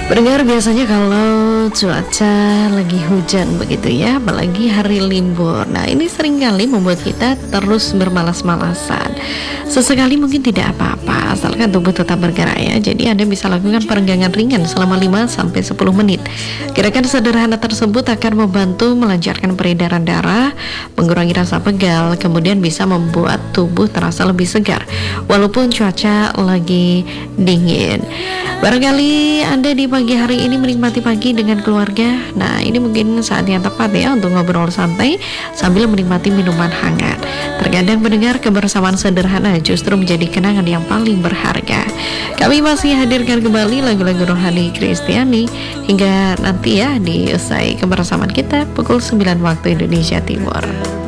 Pendengar, biasanya kalau cuaca lagi hujan begitu ya, apalagi hari libur. Nah, ini seringkali membuat kita terus bermalas-malasan. Sesekali mungkin tidak apa-apa, asalkan tubuh tetap bergerak ya. Jadi Anda bisa lakukan peregangan ringan selama 5-10 menit. Gerakan sederhana tersebut akan membantu melancarkan peredaran darah, mengurangi rasa pegal, kemudian bisa membuat tubuh terasa lebih segar walaupun cuaca lagi dingin. Barangkali Anda di pagi hari ini menikmati pagi dengan keluarga. Nah, ini mungkin saat yang tepat ya untuk ngobrol santai sambil menikmati minuman hangat. Terkadang mendengar kebersamaan sederhana justru menjadi kenangan yang paling berharga. Kami masih hadirkan kembali lagu-lagu rohani Kristiani hingga nanti ya di usai kebersamaan kita pukul 9 waktu Indonesia Timur.